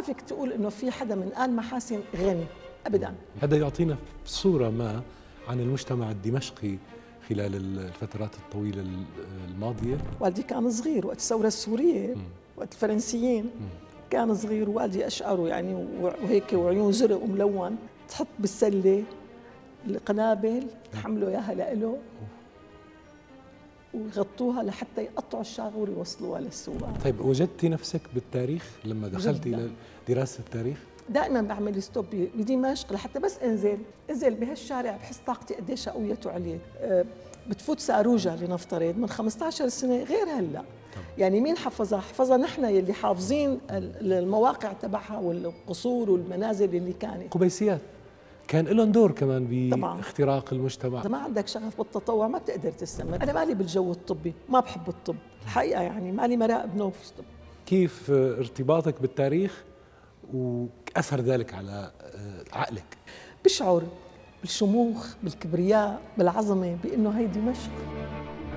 فيك تقول إنه في حدا من آل محاسن غني أبداً. هذا يعطينا صورة ما عن المجتمع الدمشقي خلال الفترات الطويلة الماضية. والدي كان صغير وقت الثورة السورية، وقت الفرنسيين كان صغير، والدي أشعره يعني وهيك وعيون زرق وملون، تحط بالسلة القنابل تحملوا إياها لإله ويغطوها لحتى يقطعوا الشاغور ويوصلوها للسواق. طيب وجدتي نفسك بالتاريخ لما دخلتي إلى دراسة التاريخ؟ دائما بعمل ستوب بدمشق لحتى بس انزل بهالشارع بحس طاقتي قديش قويت وعليت. بتفوت ساروجة لنفترض من 15 سنة غير هلا. يعني مين حفظها؟ حفظها نحن يلي حافظين المواقع تبعها والقصور والمنازل اللي كانت. قبيسيات كان لهم دور كمان باختراق المجتمع. إذا ما عندك شغف بالتطوع ما بتقدر تستمر. أنا مالي بالجو الطبي، ما بحب الطب الحقيقة، يعني مالي مراقب نوف. كيف ارتباطك بالتاريخ وأثر ذلك على عقلك؟ بشعر بالشموخ، بالكبرياء، بالعظمة، بأنه هي دمشق.